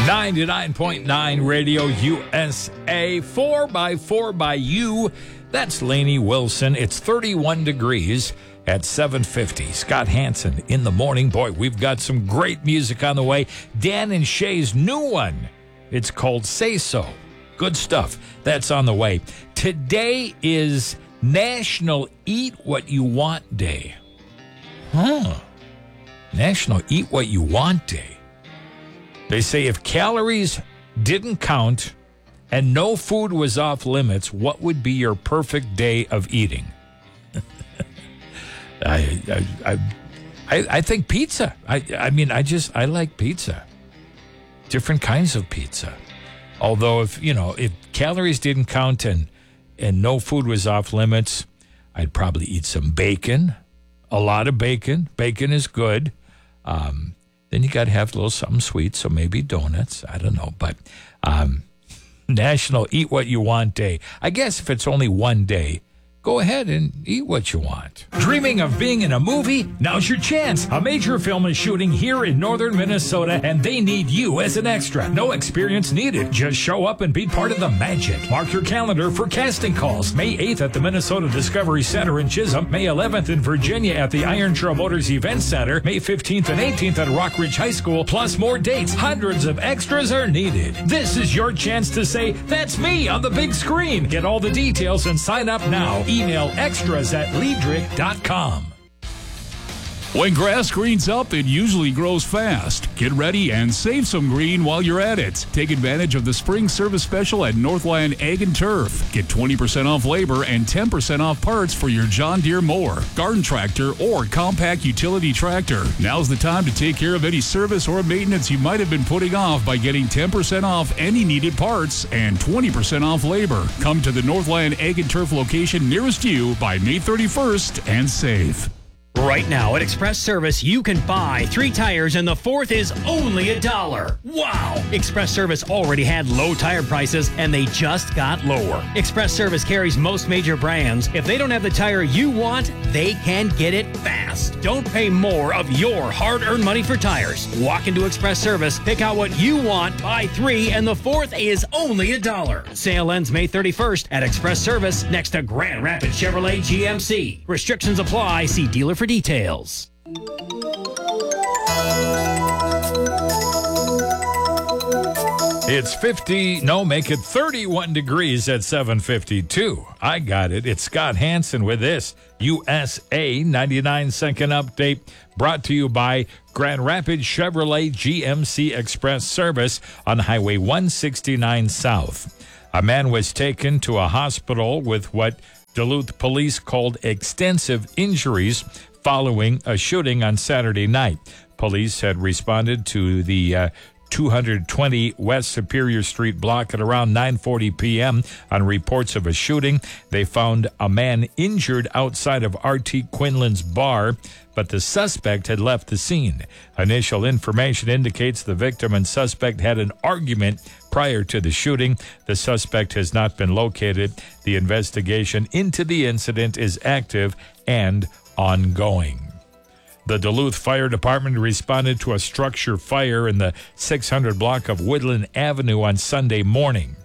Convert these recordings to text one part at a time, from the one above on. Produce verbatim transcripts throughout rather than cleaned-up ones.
ninety-nine point nine Radio U S A, four by four by you. That's Lainey Wilson. It's thirty-one degrees at seven fifty. Scott Hansen in the morning. Boy, we've got some great music on the way. Dan and Shay's new one. It's called Say So. Good stuff. That's on the way. Today is National Eat What You Want Day. Huh. National Eat What You Want Day. They say if calories didn't count and no food was off limits, what would be your perfect day of eating? I, I, I, I, I think pizza. I, I mean, I just, I like pizza. Different kinds of pizza. Although if, you know, if calories didn't count and, and no food was off limits, I'd probably eat some bacon. A lot of bacon. Bacon is good. Um, Then you got to have a little something sweet, so maybe donuts. I don't know. But um, National Eat What You Want Day. I guess if it's only one day, go ahead and eat what you want. Dreaming of being in a movie? Now's your chance. A major film is shooting here in northern Minnesota, and they need you as an extra. No experience needed. Just show up and be part of the magic. Mark your calendar for casting calls. May eighth at the Minnesota Discovery Center in Chisholm. May eleventh in Virginia at the Iron Trail Motors Event Center. May fifteenth and eighteenth at Rock Ridge High School. Plus more dates. Hundreds of extras are needed. This is your chance to say, that's me on the big screen. Get all the details and sign up now. Email extras at Liedrich dot com. When grass greens up, it usually grows fast. Get ready and save some green while you're at it. Take advantage of the spring service special at Northland Ag and Turf. Get twenty percent off labor and ten percent off parts for your John Deere mower, garden tractor, or compact utility tractor. Now's the time to take care of any service or maintenance you might have been putting off by getting ten percent off any needed parts and twenty percent off labor. Come to the Northland Ag and Turf location nearest you by May thirty-first and save. Right now at Express Service, you can buy three tires and the fourth is only a dollar. Wow! Express Service already had low tire prices and they just got lower. Express Service carries most major brands. If they don't have the tire you want, they can get it fast. Don't pay more of your hard-earned money for tires. Walk into Express Service, pick out what you want, buy three, and the fourth is only a dollar. Sale ends May thirty-first at Express Service next to Grand Rapids Chevrolet G M C. Restrictions apply. See dealer for details. It's fifty, no, make it thirty-one degrees at seven fifty-two. I got it. It's Scott Hansen with this U S A ninety-nine second update brought to you by Grand Rapids Chevrolet G M C Express Service on Highway one sixty-nine South. A man was taken to a hospital with what Duluth police called extensive injuries following a shooting on Saturday night. Police had responded to the uh, two twenty West Superior Street block at around nine forty p.m. on reports of a shooting. They found a man injured outside of R T Quinlan's bar, but the suspect had left the scene. Initial information indicates the victim and suspect had an argument prior to the shooting. The suspect has not been located. The investigation into the incident is active and ongoing. The Duluth Fire Department responded to a structure fire in the six hundred block of Woodland Avenue on Sunday morning.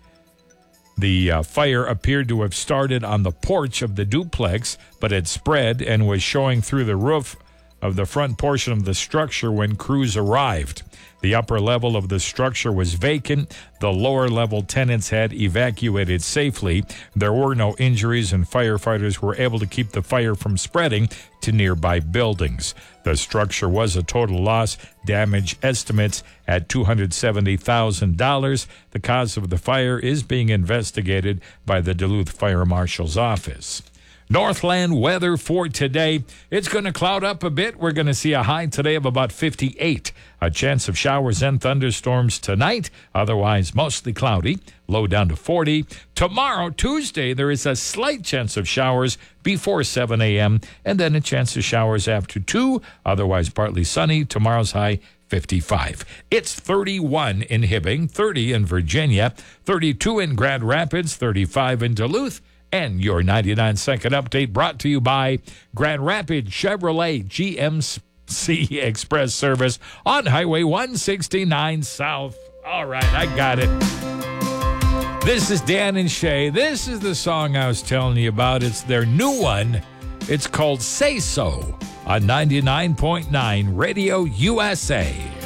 The uh, fire appeared to have started on the porch of the duplex, but had spread and was showing through the roof of the front portion of the structure when crews arrived. The upper level of the structure was vacant. The lower level tenants had evacuated safely. There were no injuries, and firefighters were able to keep the fire from spreading to nearby buildings. The structure was a total loss. Damage estimates at two hundred seventy thousand dollars. The cause of the fire is being investigated by the Duluth Fire Marshal's office. Northland weather for today. It's going to cloud up a bit. We're going to see a high today of about fifty-eight. A chance of showers and thunderstorms tonight. Otherwise, mostly cloudy. Low down to forty. Tomorrow, Tuesday, there is a slight chance of showers before seven a.m. and then a chance of showers after two. Otherwise, partly sunny. Tomorrow's high, fifty-five. It's thirty-one in Hibbing, thirty in Virginia, thirty-two in Grand Rapids, thirty-five in Duluth. And your ninety-nine second update brought to you by Grand Rapids Chevrolet G M C Express Service on Highway one sixty-nine South. All right, I got it. This is Dan and Shay. This is the song I was telling you about. It's their new one. It's called Say So on ninety-nine point nine Radio U S A.